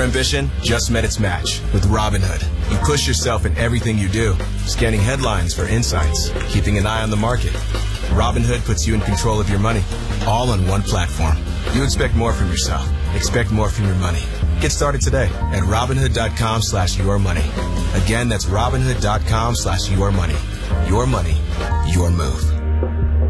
ambition just met its match with Robinhood. You push yourself in everything you do, scanning headlines for insights, keeping an eye on the market. Robinhood puts you in control of your money, all on one platform. You expect more from yourself. Expect more from your money. Get started today at Robinhood.com/yourmoney. Again, that's Robinhood.com/yourmoney. Your money, your move.